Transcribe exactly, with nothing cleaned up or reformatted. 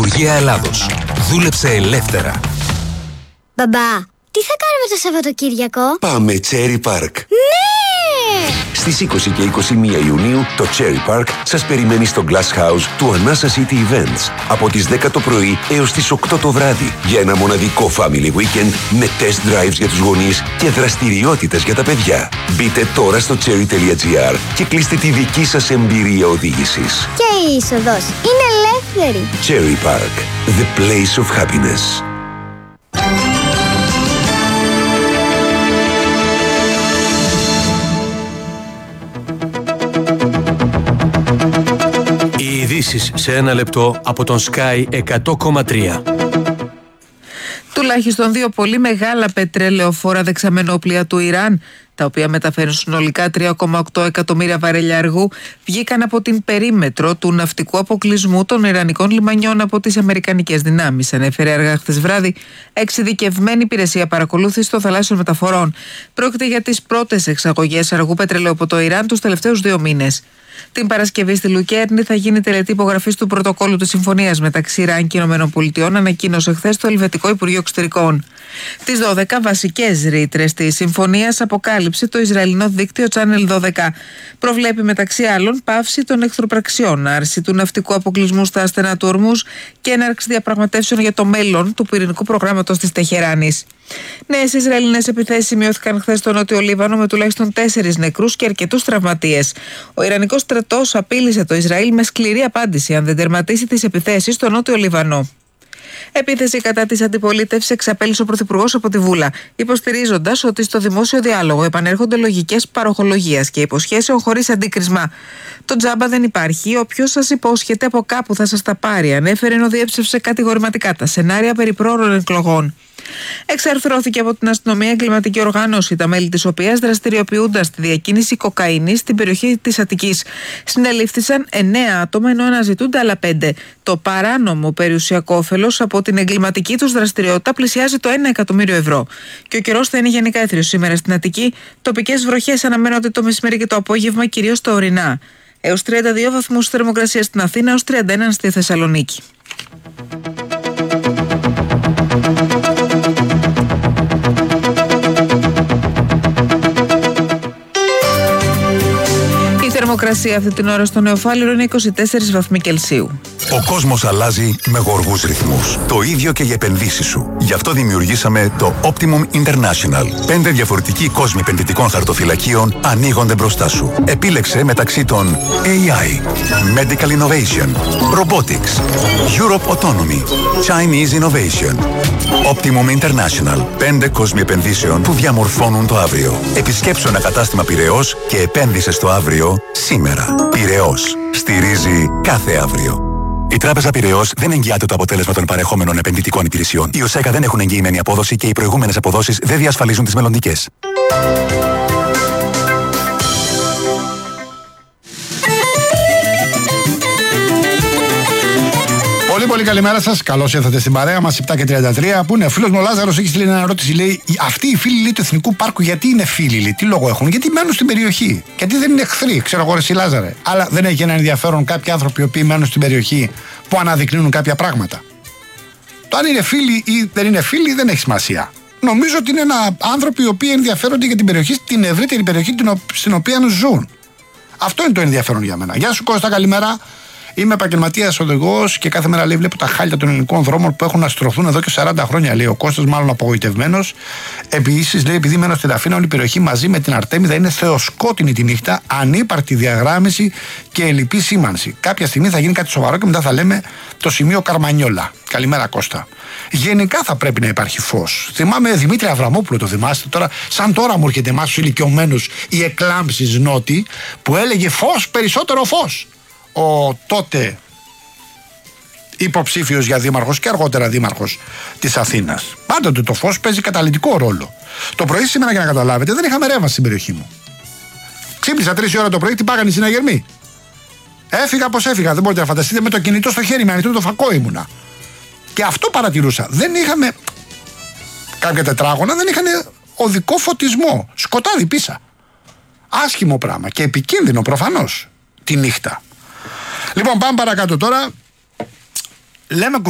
Πρωθυπουργία Ελλάδος. Δούλεψε ελεύθερα. Μπαμπά, τι θα κάνουμε το Σαββατοκύριακο? Πάμε Cherry Park. Ναι! Στις είκοσι και είκοσι μία Ιουνίου το Cherry Park σας περιμένει στο Glass House του Anasa City Events από τις δέκα το πρωί έως τις οκτώ το βράδυ για ένα μοναδικό family weekend με test drives για τους γονείς και δραστηριότητες για τα παιδιά. Μπείτε τώρα στο cherry τελεία gr και κλείστε τη δική σας εμπειρία οδήγησης. Και η είσοδος είναι ελεύθερη. Cherry Park, the place of happiness. Οι ειδήσεις σε ένα λεπτό από τον Sky εκατό κόμμα τρία. Τουλάχιστον δύο πολύ μεγάλα πετρέλαιοφόρα δεξαμενόπλια του Ιράν, τα οποία μεταφέρουν συνολικά τρία κόμμα οκτώ εκατομμύρια βαρέλια αργού, βγήκαν από την περίμετρο του ναυτικού αποκλεισμού των Ιρανικών λιμανιών από τις Αμερικανικές δυνάμεις, ανέφερε αργά χθες βράδυ εξειδικευμένη υπηρεσία παρακολούθησης των θαλάσσιων μεταφορών. Πρόκειται για τις πρώτες εξαγωγές αργού πετρελαίου από το Ιράν τους τελευταίους δύο μήνες. Την Παρασκευή στη Λουκέρνη θα γίνει τελετή υπογραφής του πρωτοκόλλου της συμφωνίας μεταξύ Ιράν και ΗΠΑ, ανακοίνωσε χθες το Ελβετικό Υπουργείο Εξωτερικών. Τις δώδεκα βασικές ρήτρες της συμφωνίας αποκάλυψε το Ισραηλινό δίκτυο Channel δώδεκα. Προβλέπει μεταξύ άλλων πάυση των εχθροπραξιών, άρση του ναυτικού αποκλεισμού στα άστενα του Ορμούζ και έναρξη διαπραγματεύσεων για το μέλλον του πυρηνικού προγράμματος της Τεχεράνης. Νέες Ισραηλινές επιθέσεις σημειώθηκαν χθες στο Νότιο Λίβανο με τουλάχιστον τέσσερις νεκρούς και αρκετούς τραυματίες. Ο Ιρανικός στρατός απείλησε το Ισραήλ με σκληρή απάντηση αν δεν τερματίσει τις επιθέσεις στο Νότιο Λίβανο. Επίθεση κατά της αντιπολίτευσης εξαπέλυσε ο Πρωθυπουργός από τη Βούλα, υποστηρίζοντας ότι στο δημόσιο διάλογο επανέρχονται λογικές παροχολογίας και υποσχέσεων χωρίς αντίκρισμα. Το τζάμπα δεν υπάρχει. Όποιος σας υπόσχεται από κάπου θα σας τα πάρει, ανέφερε, ενώ διέψευσε κατηγορηματικά τα σενάρια περί πρόωρων εκλογών. Εξαρθρώθηκε από την αστυνομία εγκληματική οργάνωση, τα μέλη της οποίας δραστηριοποιούνταν στη διακίνηση κοκαίνης στην περιοχή της Αττικής. Συνελήφθησαν εννέα άτομα, ενώ αναζητούνται άλλα πέντε. Το παράνομο περιουσιακό όφελος από την εγκληματική τους δραστηριότητα πλησιάζει το ένα εκατομμύριο ευρώ. Και ο καιρός θα είναι γενικά έθριος σήμερα στην Αττική. Τοπικές βροχές αναμένονται το μεσημέρι και το απόγευμα, κυρίως στα ορεινά. Έως τριάντα δύο βαθμούς θερμοκρασία στην Αθήνα, έως τριάντα ένα στη Θεσσαλονίκη. Η θερμοκρασία αυτή την ώρα στο Νεοφάλιρο είναι είκοσι τέσσερις βαθμοί Κελσίου. Ο κόσμος αλλάζει με γοργούς ρυθμούς. Το ίδιο και οι επενδύσεις σου. Γι' αυτό δημιουργήσαμε το Optimum International. Πέντε διαφορετικοί κόσμοι επενδυτικών χαρτοφυλακίων ανοίγονται μπροστά σου. Επίλεξε μεταξύ των έι άι, Medical Innovation, Robotics, Europe Autonomy, Chinese Innovation. Optimum International. Πέντε κόσμοι επενδύσεων που διαμορφώνουν το αύριο. Επισκέψου ένα κατάστημα Πειραιώς και επένδυσε στο αύριο σήμερα. Πειραιώς. Στηρίζει κάθε αύριο. Η Τράπεζα Πειραιώς δεν εγγυάται το αποτέλεσμα των παρεχόμενων επενδυτικών υπηρεσιών. Οι ΟΣΕΚΑ δεν έχουν εγγυημένη απόδοση και οι προηγούμενες αποδόσεις δεν διασφαλίζουν τις μελλοντικές. Πολύ πολύ καλημέρα σας. Καλώς ήρθατε στην παρέα μας, επτά και τριάντα τρία. Που είναι φίλος μου ο Λάζαρος, έχει στείλει μια ερώτηση. Λέει: αυτοί οι φίλοι, λέει, του Εθνικού Πάρκου, γιατί είναι φίλοι, λέει, τι λόγο έχουν? Γιατί μένουν στην περιοχή. Γιατί δεν είναι εχθροί, ξέρω εγώ, εσύ Λάζαρε. Αλλά δεν έχει ένα ενδιαφέρον κάποιοι άνθρωποι οι οποίοι μένουν στην περιοχή που αναδεικνύουν κάποια πράγματα. Το αν είναι φίλοι ή δεν είναι φίλοι δεν έχει σημασία. Νομίζω ότι είναι ένα άνθρωποι οι οποίοι ενδιαφέρονται για την περιοχή, την ευρύτερη περιοχή στην οποία ζουν. Αυτό είναι το ενδιαφέρον για μένα. Γεια σου Κώστα, καλημέρα. Είμαι επαγγελματίας οδηγός και κάθε μέρα, λέει, βλέπω τα χάλια των ελληνικών δρόμων που έχουν να στρωθούν εδώ και σαράντα χρόνια, λέει ο Κώστας, μάλλον απογοητευμένος. Επίσης, λέει, επειδή μένω στην Αθήνα, όλη η περιοχή μαζί με την Αρτέμιδα είναι θεοσκότεινη τη νύχτα, ανύπαρκτη διαγράμμιση και ελλειπή σήμανση. Κάποια στιγμή θα γίνει κάτι σοβαρό και μετά θα λέμε το σημείο Καρμανιόλα. Καλημέρα Κώστα. Γενικά θα πρέπει να υπάρχει φως. Θυμάμαι Δημήτρη Αβραμόπουλο, το θυμάστε τώρα, σαν τώρα μου έρχεται εμάς τους ηλικιωμένους η εκλάμψης νότη που έλεγε φως, περισσότερο φως. Ο τότε υποψήφιος για δήμαρχος και αργότερα δήμαρχος της Αθήνας. Πάντοτε το φως παίζει καταλυτικό ρόλο. Το πρωί σήμερα, για να καταλάβετε, δεν είχαμε ρεύμα στην περιοχή μου. Ξύπνησα τρεις ώρα το πρωί, τι πάγανε οι συναγερμοί. Έφυγα πως έφυγα, δεν μπορείτε να φανταστείτε, με το κινητό στο χέρι, με ανοιχτό το φακό ήμουνα. Και αυτό παρατηρούσα. Δεν είχαμε κάποια τετράγωνα, δεν είχαν οδικό φωτισμό. Σκοτάδι πίσα. Άσχημο πράγμα και επικίνδυνο προφανώς τη νύχτα. Λοιπόν, πάμε παρακάτω τώρα. Λέμε